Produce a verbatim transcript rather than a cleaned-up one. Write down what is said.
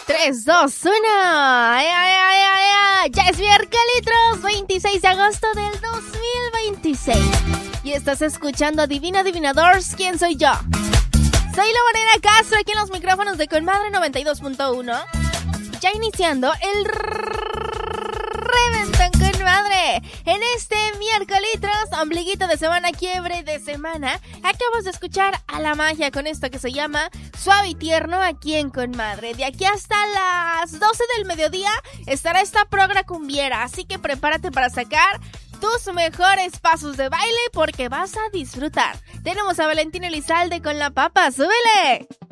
tres, dos, uno. ¡Ay, ay, ay, ay, ay! Ya es miércoles veintiséis de agosto del dos mil veintiséis. Y estás escuchando Adivina Adivinadores, ¿quién soy yo? Soy Lorena Castro, aquí en los micrófonos de Conmadre noventa y dos punto uno. Ya iniciando el Reventón con Madre. En este miércoles, ombliguito de semana, quiebre de semana, acabas de escuchar a la magia con esto que se llama Suave y Tierno aquí en Con Madre. De aquí hasta las doce del mediodía estará esta progra cumbiera, así que prepárate para sacar tus mejores pasos de baile porque vas a disfrutar. Tenemos a Valentín Elizalde con La Papa, ¡súbele!